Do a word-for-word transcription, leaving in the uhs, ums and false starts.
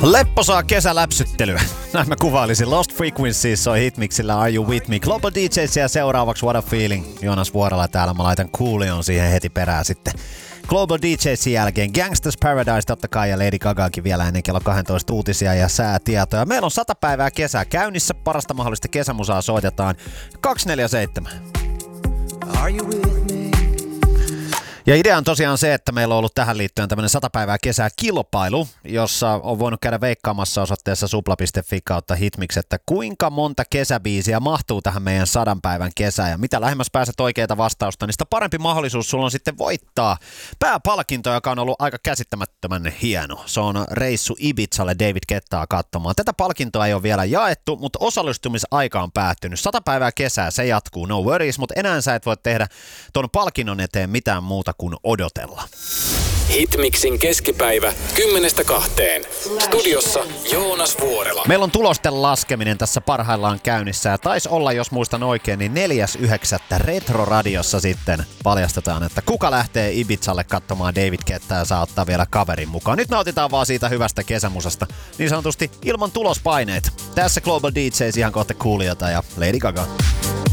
Lepposaa kesäläpsyttelyä. Näin mä kuvailisin. Lost Frequencies soi Hitmixillä Are You With Me. Global D Js ja seuraavaksi What a Feeling. Joonas Vuorela täällä. Mä laitan Coolion siihen heti perään sitten. Global D Jsin jälkeen Gangsta's Paradise totta kai ja Lady Gagaakin vielä ennen kello kaksitoista uutisia ja säätietoja. Meillä on sata päivää kesää käynnissä. Parasta mahdollista kesämusaa soitetaan kaksikymmentäneljä seitsemän. Are you with me? Ja idea on tosiaan se, että meillä on ollut tähän liittyen tämmöinen sata päivää kesää kilpailu, jossa on voinut käydä veikkaamassa osoitteessa supla piste fi kautta hitmix, että kuinka monta kesäbiisiä mahtuu tähän meidän sadan päivän kesään. Ja mitä lähemmäs pääset oikeita vastausta, niin sitä parempi mahdollisuus sulla on sitten voittaa pääpalkinto, joka on ollut aika käsittämättömän hieno. Se on reissu Ibizalle David Guettaa katsomaan. Tätä palkintoa ei ole vielä jaettu, mutta osallistumisaika on päättynyt. Sata päivää kesää, se jatkuu, no worries, mutta enää sä et voi tehdä ton palkinnon eteen mitään muuta kuin odotella. Hitmixin keskipäivä kymmenestä kahteen. Studiossa Joonas Vuorela. Meillä on tulosten laskeminen tässä parhaillaan käynnissä ja taisi olla, jos muistan oikein, niin neljäs yhdeksättä Retro-radiossa sitten paljastetaan, että kuka lähtee Ibizalle katsomaan David Guettaa ja saa ottaa vielä kaverin mukaan. Nyt nautitaan vaan siitä hyvästä kesämusasta, niin sanotusti ilman tulospaineita. Tässä Global D Js ihan kohta Cooliota ja Lady Gaga.